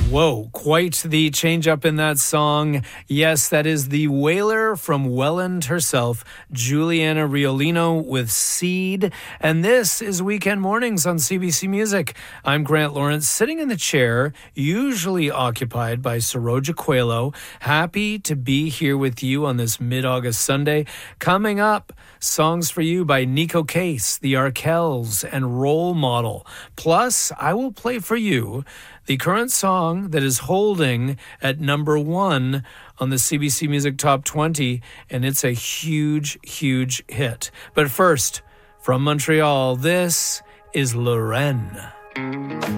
Whoa, quite the change up in that song. Yes, that is the Wailer from Welland herself, Juliana Riolino with Seed. And this is Weekend Mornings on CBC Music. I'm Grant Lawrence, sitting in the chair, usually occupied by Saroja Coelho. Happy to be here with you on this mid-August Sunday. Coming up, songs for you by Nico Case, the Arkells, and Role Model. Plus, I will play for you the current song that is holding at number 1 on the CBC Music Top 20, and it's a huge, huge hit. But first, from Montreal, this is Lorraine.